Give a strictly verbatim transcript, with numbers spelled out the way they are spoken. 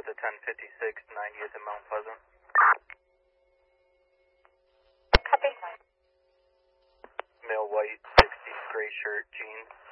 to ten fifty-six, ninetieth in Mount Pleasant. Copy. Male white, sixties, gray shirt, jeans.